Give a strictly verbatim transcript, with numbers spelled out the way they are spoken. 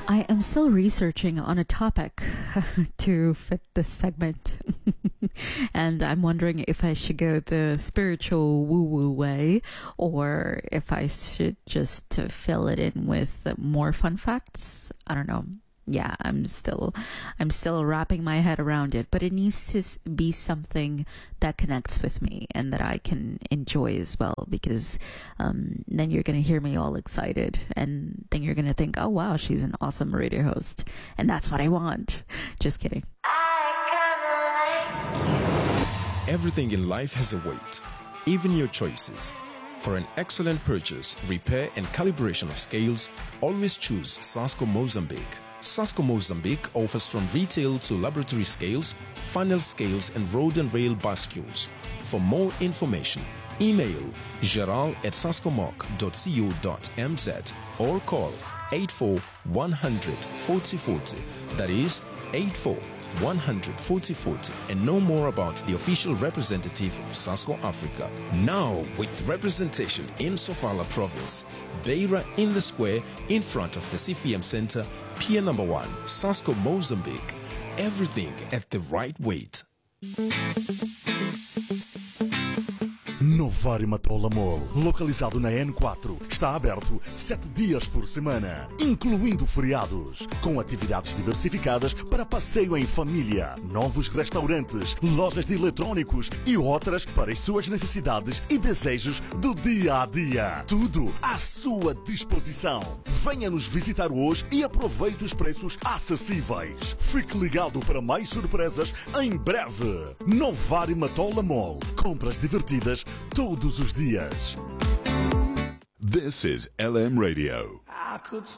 I am still researching on a topic to fit this segment. And I'm wondering if I should go the spiritual woo-woo way or if I should just fill it in with more fun facts. I don't know. Yeah, I'm still I'm still wrapping my head around it, but it needs to be something that connects with me and that I can enjoy as well, because um, then you're going to hear me all excited and then you're going to think, oh wow, she's an awesome radio host, and that's what I want. Just kidding. Everything in life has a weight, even your choices. For an excellent purchase, repair and calibration of scales, always choose Sasco Mozambique. Sasco Mozambique offers from retail to laboratory scales, funnel scales and road and rail bascules. For more information, email geral at sascomoc dot co dot m z or call eight four one hundred forty forty. That is eight four one hundred forty forty, and know more about the official representative of Sasco Africa. Now with representation in Sofala province, Beira in the square in front of the C F M Center, Pier number one, Sasco Mozambique. Everything at the right weight. Novari Matola Mall, localizado na N quatro, está aberto sete dias por semana, incluindo feriados, com atividades diversificadas para passeio em família, novos restaurantes, lojas de eletrônicos e outras para as suas necessidades e desejos do dia a dia. Tudo à sua disposição. Venha nos visitar hoje e aproveite os preços acessíveis. Fique ligado para mais surpresas em breve. Novari Matola Mall, compras divertidas todos os dias. This is L M Radio. I could